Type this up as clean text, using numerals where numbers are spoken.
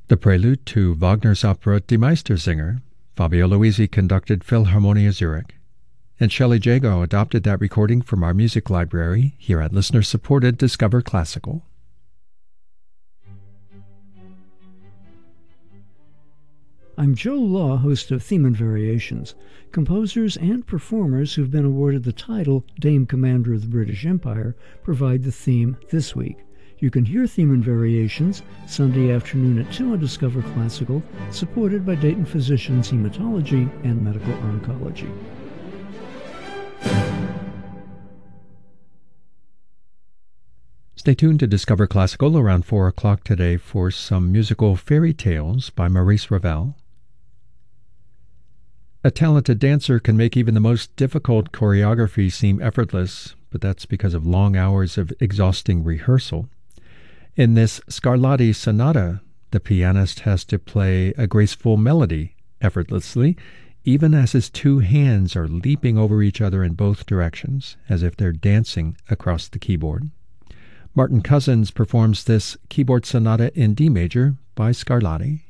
The prelude to Wagner's opera Die Meistersinger. Fabio Luisi conducted Philharmonia Zurich. And Shelley Jago adopted that recording from our music library here at listener-supported Discover Classical. I'm Joe Law, host of Theme and Variations. Composers and performers who've been awarded the title Dame Commander of the British Empire provide the theme this week. You can hear Theme and Variations Sunday afternoon at 2 on Discover Classical, supported by Dayton Physicians Hematology and Medical Oncology. Stay tuned to Discover Classical around 4 o'clock today for some musical fairy tales by Maurice Ravel. A talented dancer can make even the most difficult choreography seem effortless, but that's because of long hours of exhausting rehearsal. In this Scarlatti sonata, the pianist has to play a graceful melody effortlessly, even as his two hands are leaping over each other in both directions, as if they're dancing across the keyboard. Martin Cousins performs this keyboard sonata in D major by Scarlatti.